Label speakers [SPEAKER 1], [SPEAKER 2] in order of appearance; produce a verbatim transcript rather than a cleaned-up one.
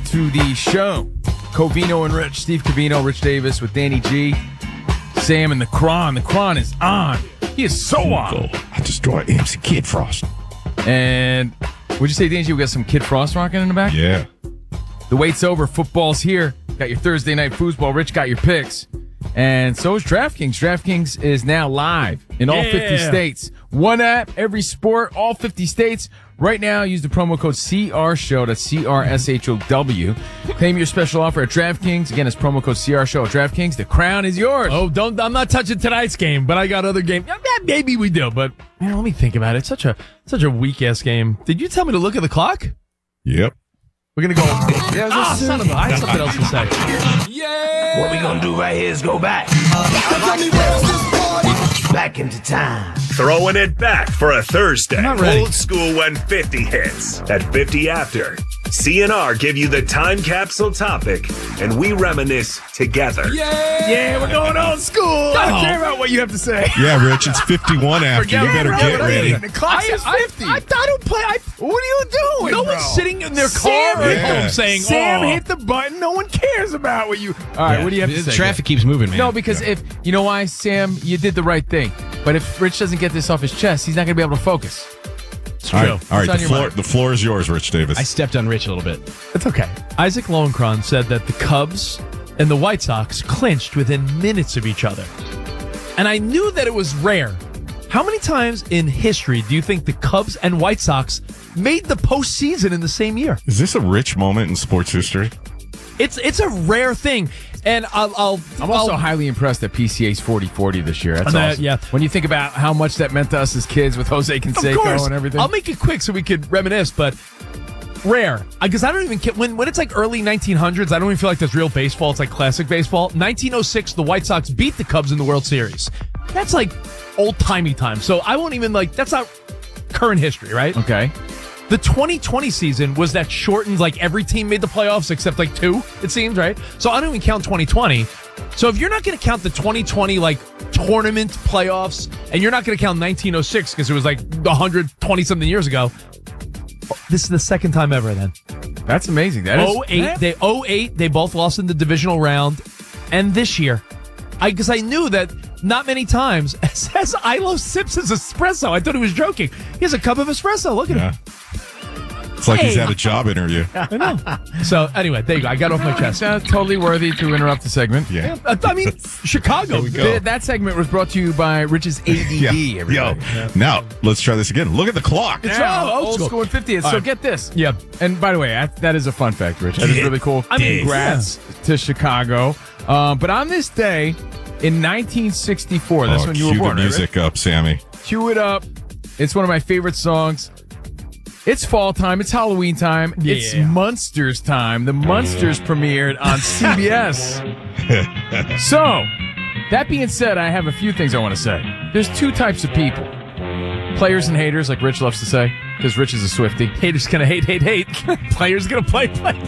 [SPEAKER 1] to the show. Covino and Rich, Steve Covino, Rich Davis with Danny G, Sam and the Cron. The Cron is on. He is so on.
[SPEAKER 2] I just draw M C Kid Frost.
[SPEAKER 1] And would you say, Danny G, we got some Kid Frost rocking in the back?
[SPEAKER 2] Yeah.
[SPEAKER 1] The wait's over. Football's here. Got your Thursday night foosball. Rich got your picks. And so is DraftKings. DraftKings is now live in all
[SPEAKER 3] Yeah.
[SPEAKER 1] fifty states. One app, every sport, all fifty states. Right now, use the promo code C R Show. That's C R S H O W. Claim your special offer at DraftKings. Again, it's promo code C R Show at DraftKings. The crown is yours.
[SPEAKER 3] Oh, don't! I'm not touching tonight's game, but I got other games. Yeah, maybe we do, but man, let me think about it. It's such a such a weak ass game. Did you tell me to look at the clock?
[SPEAKER 2] Yep.
[SPEAKER 3] We're gonna go. Ah, son of a! I had something else to say.
[SPEAKER 1] Yeah.
[SPEAKER 4] What we gonna do right here is go back. Back into time.
[SPEAKER 5] Throwing it back for a Thursday.
[SPEAKER 3] Not ready.
[SPEAKER 5] Old school when fifty hits. At fifty after, C N R give you the time capsule topic, and we reminisce together.
[SPEAKER 1] Yeah. Yeah, we're going old school. I don't care about what you have to say.
[SPEAKER 2] Yeah, Rich, it's fifty-one after.
[SPEAKER 1] Forget
[SPEAKER 2] You
[SPEAKER 1] it,
[SPEAKER 2] better
[SPEAKER 1] bro.
[SPEAKER 2] get
[SPEAKER 1] What are
[SPEAKER 2] ready.
[SPEAKER 1] you- The clock is fifty.
[SPEAKER 3] I, I, I don't play. I,
[SPEAKER 1] What are you doing,
[SPEAKER 3] no
[SPEAKER 1] bro?
[SPEAKER 3] one's sitting in their
[SPEAKER 1] Sam
[SPEAKER 3] car at
[SPEAKER 2] hit
[SPEAKER 3] home
[SPEAKER 2] the-
[SPEAKER 3] saying,
[SPEAKER 1] Sam
[SPEAKER 3] "Oh,
[SPEAKER 1] hit the button. No one cares about what you. All right,
[SPEAKER 6] Yeah.
[SPEAKER 1] what do you have to
[SPEAKER 6] The
[SPEAKER 1] say?
[SPEAKER 6] traffic keeps moving, man.
[SPEAKER 1] No, because if you know why, Sam, you did the right thing. But if Rich doesn't get this off his chest, he's not going to be able to focus.
[SPEAKER 3] It's
[SPEAKER 2] All
[SPEAKER 3] true."
[SPEAKER 2] right, all right
[SPEAKER 1] What's on
[SPEAKER 2] the
[SPEAKER 1] your
[SPEAKER 2] floor
[SPEAKER 1] mind?
[SPEAKER 2] the floor is yours, Rich Davis.
[SPEAKER 6] I stepped on Rich a little bit.
[SPEAKER 3] It's okay. Isaac Lowenkron said that the Cubs and the White Sox clinched within minutes of each other. And I knew that it was rare. How many times in history do you think the Cubs and White Sox made the postseason in the same year?
[SPEAKER 2] Is this a rich moment in sports history?
[SPEAKER 3] It's it's a rare thing. And I'll... I'll
[SPEAKER 1] I'm also
[SPEAKER 3] I'll,
[SPEAKER 1] highly impressed that P C A's forty forty this year. That's
[SPEAKER 3] And that-
[SPEAKER 1] awesome.
[SPEAKER 3] yeah.
[SPEAKER 1] When you think about how much that meant to us as kids with Jose
[SPEAKER 3] Of
[SPEAKER 1] Canseco
[SPEAKER 3] course.
[SPEAKER 1] and everything.
[SPEAKER 3] I'll make it quick so we could reminisce, but rare. Because I don't even care. When, when it's like early nineteen hundreds, I don't even feel like that's real baseball. It's like classic baseball. nineteen oh six, the White Sox beat the Cubs in the World Series. That's like old-timey time. So I won't even like, that's not current history, right?
[SPEAKER 1] Okay.
[SPEAKER 3] The twenty twenty season was that shortened, like every team made the playoffs except like two, it seems, right? So I don't even count twenty twenty. So if you're not going to count the twenty twenty like tournament playoffs, and you're not going to count nineteen oh six because it was like one hundred twenty something years ago, this is the second time ever then.
[SPEAKER 1] That's amazing. That is.
[SPEAKER 3] oh eight, they oh eight, they both lost in the divisional round, and this year, I because I knew that not many times says Ilo sips his espresso. I thought he was joking. He has a cup of espresso. Look at
[SPEAKER 2] Yeah.
[SPEAKER 3] him.
[SPEAKER 2] It's like he's
[SPEAKER 3] Hey.
[SPEAKER 2] at a job interview.
[SPEAKER 3] I know. So anyway, there you go. I got off my chest.
[SPEAKER 1] That's totally worthy to interrupt the segment.
[SPEAKER 2] Yeah.
[SPEAKER 3] I I mean, Chicago.
[SPEAKER 2] There we go.
[SPEAKER 1] Th- that segment was brought to you by Rich's A D D.
[SPEAKER 2] Yeah.
[SPEAKER 1] Everybody.
[SPEAKER 2] Yo. Now, let's try this again. Look at the clock.
[SPEAKER 1] Now,
[SPEAKER 3] Oh, old
[SPEAKER 1] old
[SPEAKER 3] school.
[SPEAKER 1] school and fiftieth.
[SPEAKER 3] All
[SPEAKER 1] So
[SPEAKER 3] right.
[SPEAKER 1] get this.
[SPEAKER 3] Yeah.
[SPEAKER 1] And by the way, that, that is a fun fact, Rich. That is
[SPEAKER 2] Get
[SPEAKER 1] really cool.
[SPEAKER 3] I mean,
[SPEAKER 1] Congrats to Chicago. Um, but on this day in nineteen sixty-four, that's
[SPEAKER 2] Oh,
[SPEAKER 1] when you were
[SPEAKER 2] cue
[SPEAKER 1] born,
[SPEAKER 2] the
[SPEAKER 1] right,
[SPEAKER 2] music up, Sammy.
[SPEAKER 1] Rich? Cue it up. It's one of my favorite songs. It's fall time. It's Halloween time. It's
[SPEAKER 3] Yeah.
[SPEAKER 1] Munsters time. The Munsters premiered on C B S. So, that being said, I have a few things I want to say. There's two types of people. Players and haters, like Rich loves to say, because Rich is a Swiftie.
[SPEAKER 3] Haters gonna hate, hate, hate. Players gonna play, play.